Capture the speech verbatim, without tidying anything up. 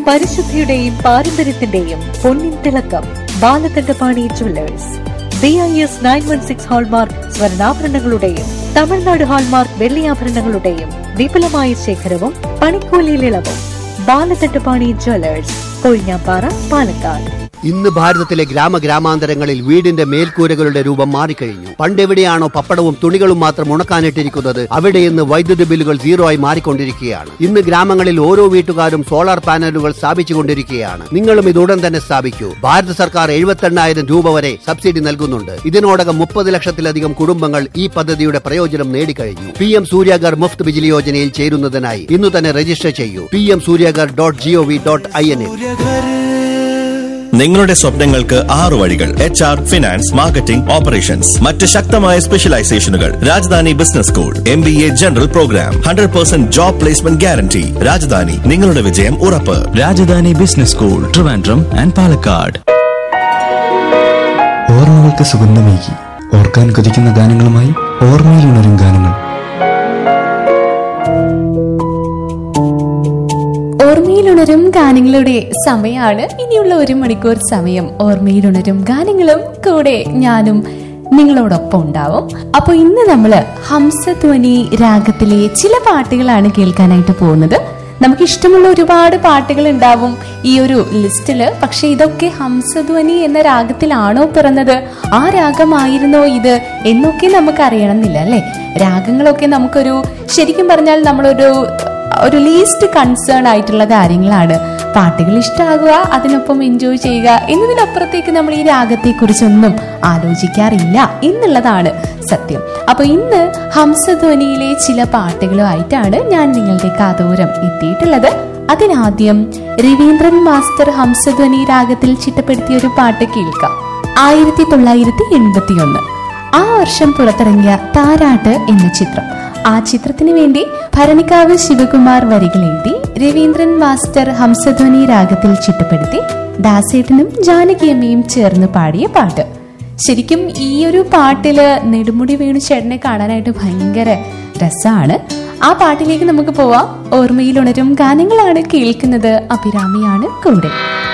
പരിശുദ്ധിയുടെയും പാരമ്പര്യത്തിന്റെയും പൊന്നിൻ തിളക്കം. Balakandapani jewellers. B I S nine one six hallmark സ്വർണ്ണാഭരണങ്ങളുടെയും Tamil Nadu hallmark വെള്ളിയാഭരണങ്ങളുടെയും വിപുലമായ ശേഖരവും പണിക്കൂലിയിൽ ഇളവും. ബാലകണ്ഠപാണി ജുവല്ലേഴ്സ്, കൊഴിഞ്ഞാപ്പാറ, പാലക്കാട്. ഇന്ന് ഭാരതത്തിലെ ഗ്രാമഗ്രാമാന്തരങ്ങളിൽ വീടിന്റെ മേൽക്കൂരകളുടെ രൂപം മാറിക്കഴിഞ്ഞു. പണ്ടെവിടെയാണോ പപ്പടവും തുണികളും മാത്രം ഉണക്കാനിട്ടിരിക്കുന്നത്, അവിടെ ഇന്ന് വൈദ്യുതി ബില്ലുകൾ സീറോ ആയി മാറിക്കൊണ്ടിരിക്കുകയാണ്. ഇന്ന് ഗ്രാമങ്ങളിൽ ഓരോ വീട്ടുകാരും സോളാർ പാനലുകൾ സ്ഥാപിച്ചുകൊണ്ടിരിക്കുകയാണ്. നിങ്ങളും ഇത് ഉടൻ തന്നെ സ്ഥാപിക്കൂ. ഭാരത സർക്കാർ എഴുപത്തി എണ്ണായിരം രൂപ വരെ സബ്സിഡി നൽകുന്നുണ്ട്. ഇതിനോടകം മുപ്പത് ലക്ഷത്തിലധികം കുടുംബങ്ങൾ ഈ പദ്ധതിയുടെ പ്രയോജനം നേടിക്കഴിഞ്ഞു. പി എം സൂര്യാഗർ മുഫ്ത് ബിജിലി യോജനയിൽ ചേരുന്നതിനായി ഇന്ന് തന്നെ രജിസ്റ്റർ ചെയ്യൂ. P M Suryaghar dot G O V dot I N. നിങ്ങളുടെ സ്വപ്നങ്ങൾക്ക് ആറ് വഴികൾ. H R, finance, marketing, operations. മറ്റ് ശക്തമായ സ്പെഷ്യലൈസേഷനുകൾ. Rajdhani business school, M B A general programme, hundred percent job placement guarantee. Rajdhani, നിങ്ങളുടെ വിജയം ഉറപ്പ്. Rajdhani business school, Trivandrum and Palakkad. ഓർമ്മകൾക്ക് സുഗന്ധമേകി ഓർക്കാൻ കൊതിക്കുന്ന ഗാനങ്ങളുമായി ഓർമ്മയിൽ ഉണരും ഗാനങ്ങൾ. ഓർമ്മയിലുണരും ഗാനങ്ങളുടെ സമയമാണ്. ഇനിയുള്ള ഒരു മണിക്കൂർ സമയം ഓർമ്മയിലുണരും ഗാനങ്ങളും കൂടെ ഞാനും നിങ്ങളോടൊപ്പം ഉണ്ടാവും. അപ്പൊ ഇന്ന് നമ്മള് ഹംസധ്വനി രാഗത്തിലെ ചില പാട്ടുകളാണ് കേൾക്കാനായിട്ട് പോകുന്നത്. നമുക്ക് ഇഷ്ടമുള്ള ഒരുപാട് പാട്ടുകൾ ഉണ്ടാവും ഈ ഒരു ലിസ്റ്റില്. പക്ഷെ ഇതൊക്കെ ഹംസധ്വനി എന്ന രാഗത്തിലാണോ പിറന്നത്, ആ രാഗമായിരുന്നോ ഇത് എന്നൊക്കെ നമുക്ക് അറിയണമെന്നില്ല അല്ലെ. രാഗങ്ങളൊക്കെ നമുക്കൊരു ശരിക്കും പറഞ്ഞാൽ നമ്മളൊരു ഒരു ലീസ്റ്റ് കൺസേൺ ആയിട്ടുള്ള കാര്യങ്ങളാണ്. പാട്ടുകൾ ഇഷ്ടമാകുക, അതിനൊപ്പം എൻജോയ് ചെയ്യുക എന്നതിനപ്പുറത്തേക്ക് നമ്മൾ ഈ രാഗത്തെ കുറിച്ചൊന്നും ആലോചിക്കാറില്ല എന്നുള്ളതാണ് സത്യം. അപ്പൊ ഇന്ന് ഹംസധ്വനിയിലെ ചില പാട്ടുകളുമായിട്ടാണ് ഞാൻ നിങ്ങളുടെ കാതോരം എത്തിയിട്ടുള്ളത്. അതിനാദ്യം രവീന്ദ്രൻ മാസ്റ്റർ ഹംസധ്വനി രാഗത്തിൽ ചിട്ടപ്പെടുത്തിയ ഒരു പാട്ട് കേൾക്കാം. ആയിരത്തി തൊള്ളായിരത്തി എൺപത്തി ഒന്ന് ആ വർഷം പുറത്തിറങ്ങിയ താരാട്ട് എന്ന ചിത്രം. ആ ചിത്രത്തിന് വേണ്ടി ഭരണിക്കാവ് ശിവകുമാർ വരികൾ എഴുതി രവീന്ദ്രൻ മാസ്റ്റർ ഹംസധ്വനി രാഗത്തിൽ ചിട്ടപ്പെടുത്തി ദാസേട്ടനും ജാനകിയമ്മയും ചേർന്ന് പാടിയ പാട്ട്. ശരിക്കും ഈ ഒരു പാട്ടില് നെടുമുടി വേണു ചേട്ടനെ കാണാനായിട്ട് ഭയങ്കര രസമാണ്. ആ പാട്ടിലേക്ക് നമുക്ക് പോവാം. ഓർമ്മയിൽ ഉണരും ഗാനങ്ങളാണ് കേൾക്കുന്നത്. അഭിരാമിയാണ് കൂടെ.